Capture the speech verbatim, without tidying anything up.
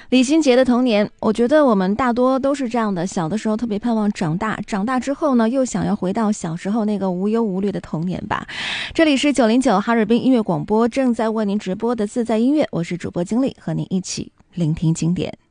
李心洁的童年，我觉得我们大多都是这样的，小的时候特别盼望长大，长大之后呢，又想要回到小时候那个无忧无虑的童年吧。这里是九零九哈尔滨音乐广播，正在为您直播的自在音乐，我是主播经理，和您一起聆听经典。